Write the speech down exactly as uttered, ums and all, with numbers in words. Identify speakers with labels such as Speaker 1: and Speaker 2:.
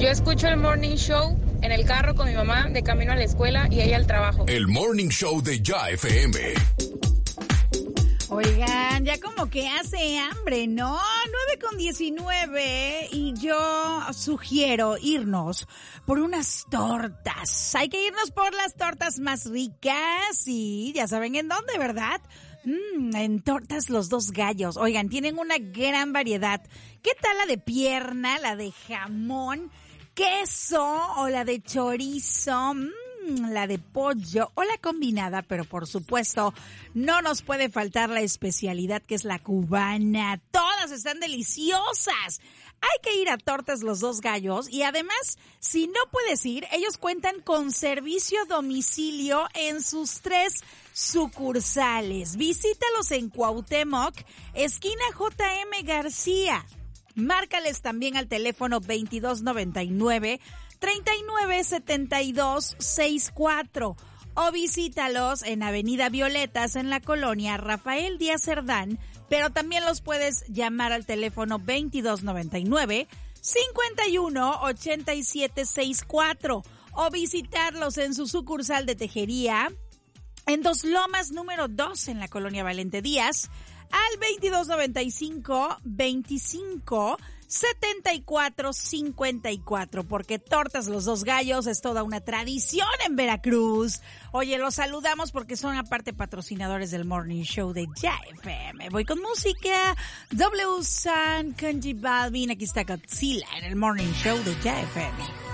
Speaker 1: Yo escucho el Morning Show en el carro con mi mamá de camino a la escuela y ella al trabajo.
Speaker 2: El Morning Show de Ya F M.
Speaker 3: Oigan, ya como que hace hambre, ¿no? nueve con diecinueve y yo sugiero irnos por unas tortas. Hay que irnos por las tortas más ricas y ya saben en dónde, ¿verdad? Mmm, en Tortas Los Dos Gallos. Oigan, tienen una gran variedad. ¿Qué tal la de pierna, la de jamón, queso o la de chorizo? Mmm. La de pollo o la combinada, pero por supuesto no nos puede faltar la especialidad que es la cubana. Todas están deliciosas. Hay que ir a Tortas Los Dos Gallos y además, si no puedes ir, ellos cuentan con servicio a domicilio en sus tres sucursales. Visítalos en Cuauhtémoc, esquina J M García. Márcales también al teléfono veintidós noventa y nueve, treinta y nueve setenta y dos sesenta y cuatro o visítalos en Avenida Violetas en la colonia Rafael Díaz Cerdán, pero también los puedes llamar al teléfono veintidós noventa y nueve, cincuenta y uno ochenta y siete sesenta y cuatro o visitarlos en su sucursal de Tejería en Dos Lomas número dos en la colonia Valente Díaz al veintidós noventa y cinco, veinticinco setenta y cuatro cincuenta y cuatro, porque Tortas Los Dos Gallos es toda una tradición en Veracruz. Oye, los saludamos porque son aparte patrocinadores del Morning Show de Ya F M. Voy con música. W Sun, Kanji Balvin, aquí está Godzilla en el Morning Show de Ya F M.